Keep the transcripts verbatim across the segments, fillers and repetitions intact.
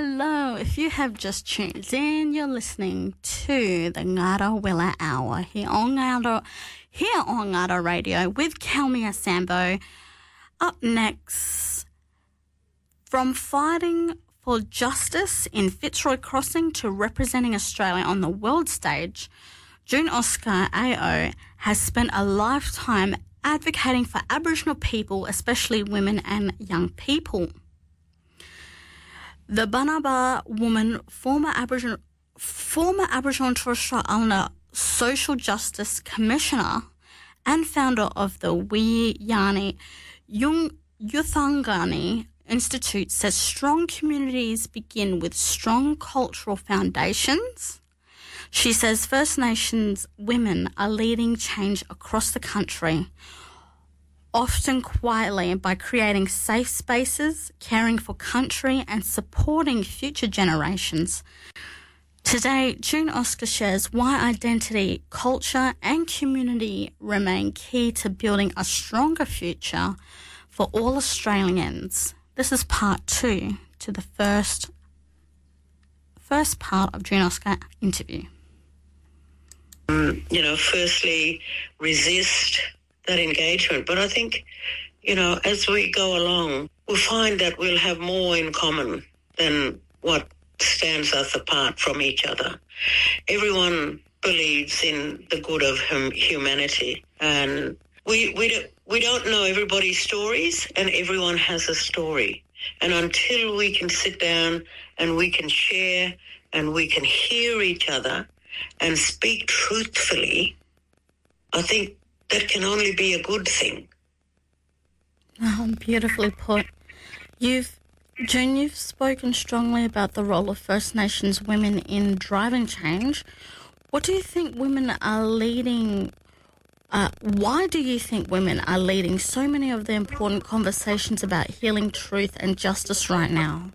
Hello, if you have just tuned in, you're listening to the Ngara Willa Hour here on Ngara, here on Ngara Radio with Kelmia Sambo. Up next, from fighting for justice in Fitzroy Crossing to representing Australia on the world stage, June Oscar A O has spent a lifetime advocating for Aboriginal people, especially women and young people. The Banaba woman, former Aboriginal, former Aboriginal and Torres Strait Islander Social Justice Commissioner and founder of the Wiyani Yuthangani Institute, says strong communities begin with strong cultural foundations. She says First Nations women are leading change across the country, often quietly, by creating safe spaces, caring for country and supporting future generations. Today, June Oscar shares why identity, culture and community remain key to building a stronger future for all Australians. This is part two to the first, first part of June Oscar interview. Um, you know, firstly, resist that engagement. But I think, you know, as we go along, we'll find that we'll have more in common than what stands us apart from each other. Everyone believes in the good of hum- humanity, and we we don't, we don't know everybody's stories, and everyone has a story. And until we can sit down and we can share and we can hear each other and speak truthfully, I think that can only be a good thing. Oh, beautifully put. You've, June, you've spoken strongly about the role of First Nations women in driving change. What do you think women are leading, uh, why do you think women are leading so many of the important conversations about healing, truth and justice right now?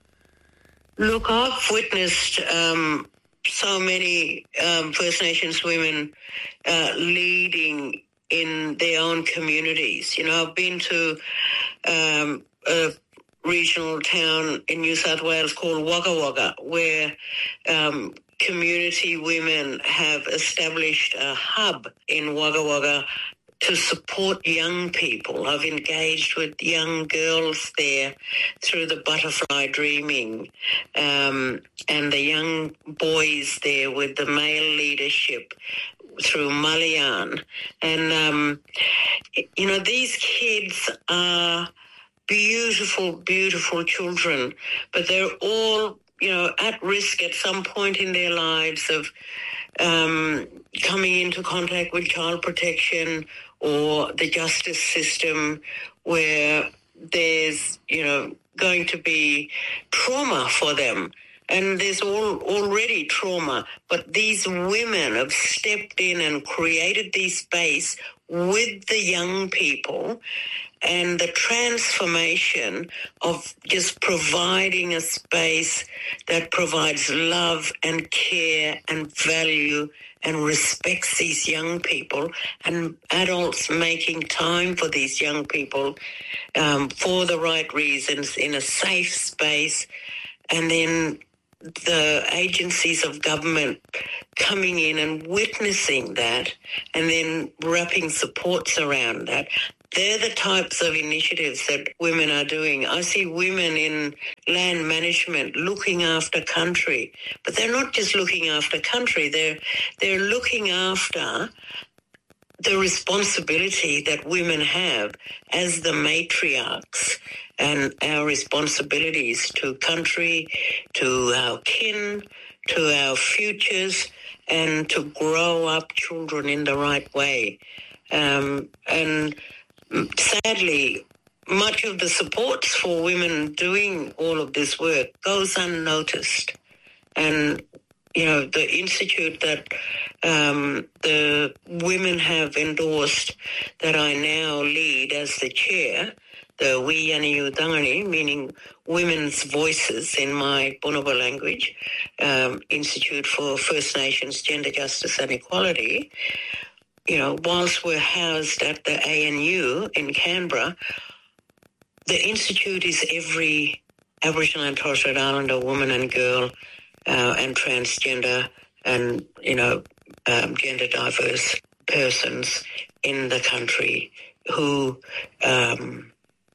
Look, I've witnessed um, so many um, First Nations women uh, leading in their own communities. You know, I've been to um, a regional town in New South Wales called Wagga Wagga, where um, community women have established a hub in Wagga Wagga to support young people. I've engaged with young girls there through the butterfly dreaming, um, and the young boys there with the male leadership through Malayan. And, um, you know, these kids are beautiful, beautiful children, but they're all, you know, at risk at some point in their lives of um, coming into contact with child protection or the justice system, where there's, you know, going to be trauma for them. And there's all, already trauma, but these women have stepped in and created this space with the young people, and the transformation of just providing a space that provides love and care and value and respects these young people, and adults making time for these young people um, for the right reasons in a safe space, and then the agencies of government coming in and witnessing that and then wrapping supports around that. They're the types of initiatives that women are doing. I see women in land management looking after country, but they're not just looking after country. They're, they're looking after the responsibility that women have as the matriarchs, and our responsibilities to country, to our kin, to our futures, and to grow up children in the right way. Um, and sadly, much of the supports for women doing all of this work goes unnoticed. And, you know, the institute that um, the women have endorsed, that I now lead as the chair, the Wiyani Udangani, meaning Women's Voices in my Bonobo language, um, Institute for First Nations Gender Justice and Equality. You know, whilst we're housed at the A N U in Canberra, the institute is every Aboriginal and Torres Strait Islander woman and girl uh, and transgender and, you know, um, gender diverse persons in the country who um,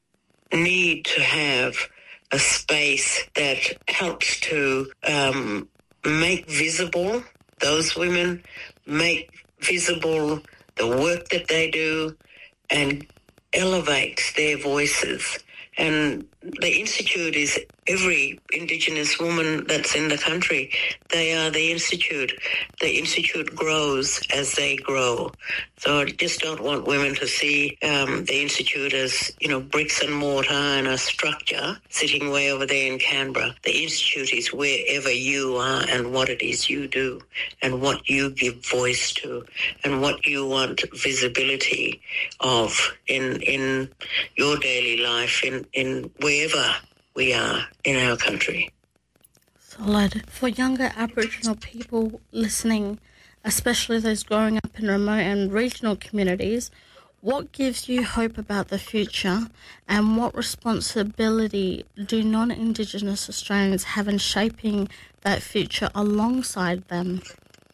need to have a space that helps to um, make visible those women, make visible the work that they do, and elevate their voices. And the Institute is every Indigenous woman that's in the country. They are the Institute. The Institute grows as they grow. So I just don't want women to see um, the Institute as, you know, bricks and mortar and a structure sitting way over there in Canberra. The Institute is wherever you are and what it is you do and what you give voice to and what you want visibility of in in your daily life, in, in wherever we are in our country. Solid. For younger Aboriginal people listening, especially those growing up in remote and regional communities, what gives you hope about the future, and what responsibility do non-Indigenous Australians have in shaping that future alongside them?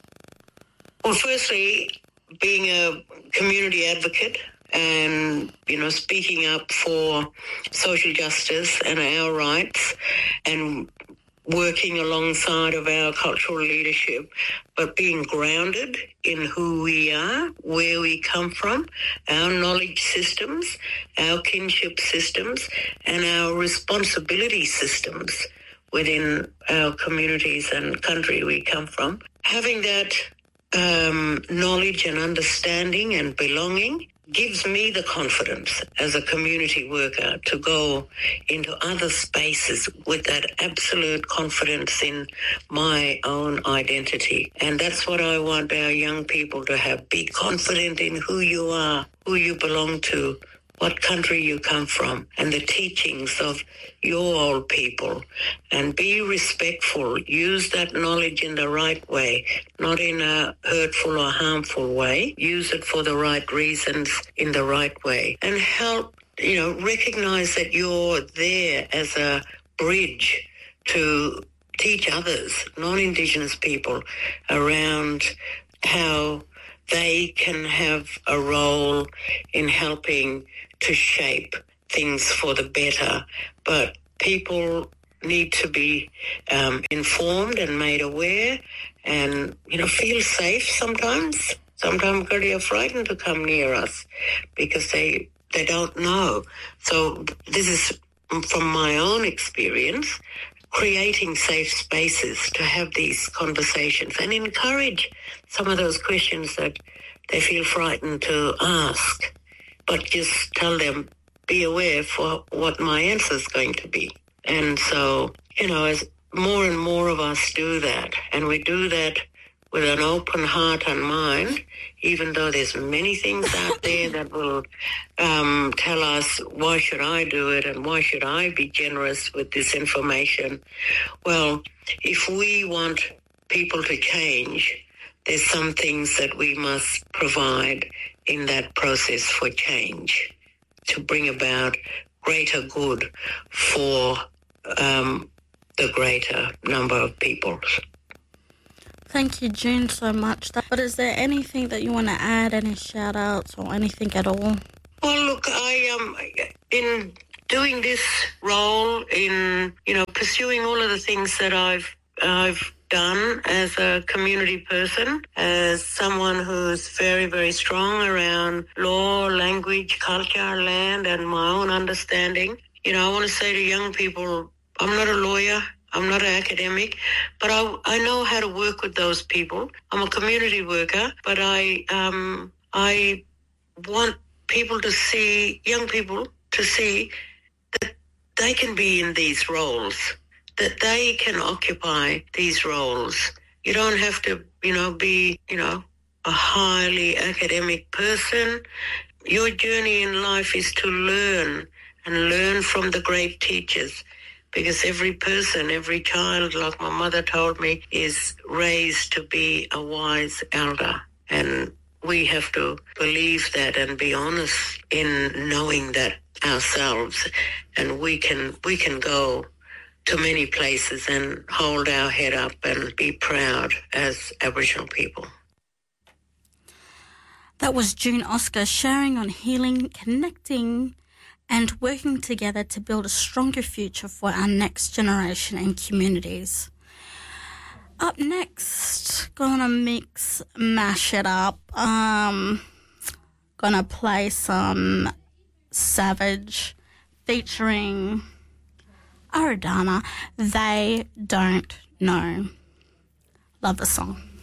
Well, firstly, being a community advocate and, you know, speaking up for social justice and our rights and working alongside of our cultural leadership, but being grounded in who we are, where we come from, our knowledge systems, our kinship systems, and our responsibility systems within our communities and country we come from. Having that um, knowledge and understanding and belonging gives me the confidence as a community worker to go into other spaces with that absolute confidence in my own identity. And that's what I want our young people to have. Be confident in who you are, who you belong to, what country you come from, and the teachings of your old people. And be respectful. Use that knowledge in the right way, not in a hurtful or harmful way. Use it for the right reasons in the right way. And help, you know, recognize that you're there as a bridge to teach others, non-Indigenous people, around how they can have a role in helping to shape things for the better. But people need to be um, informed and made aware and, you know, feel safe sometimes. Sometimes they are frightened to come near us because they they don't know. So this is from my own experience, creating safe spaces to have these conversations and encourage some of those questions that they feel frightened to ask, but just tell them, be aware for what my answer is going to be. And so, you know, as more and more of us do that, and we do that with an open heart and mind, even though there's many things out there that will um, tell us, why should I do it and why should I be generous with this information? Well, if we want people to change, there's some things that we must provide in that process for change to bring about greater good for um, the greater number of people. Thank you, June, so much. But is there anything that you want to add, any shout-outs or anything at all? Well, look, I um, in doing this role, in, you know, pursuing all of the things that I've I've done as a community person, as someone who's very, very strong around law, language, culture, land, and my own understanding. You know, I want to say to young people, I'm not a lawyer, I'm not an academic, but I, I know how to work with those people. I'm a community worker, but I um I want people to see, young people to see that they can be in these roles, that they can occupy these roles. You don't have to, you know, be, you know, a highly academic person. Your journey in life is to learn and learn from the great teachers, because every person, every child, like my mother told me, is raised to be a wise elder. And we have to believe that and be honest in knowing that ourselves. And we can we can go to many places and hold our head up and be proud as Aboriginal people. That was June Oscar sharing on healing, connecting and working together to build a stronger future for our next generation and communities. Up next, gonna mix, mash it up. Um, gonna play some Savage featuring Aradana. They Don't Know. Love the song.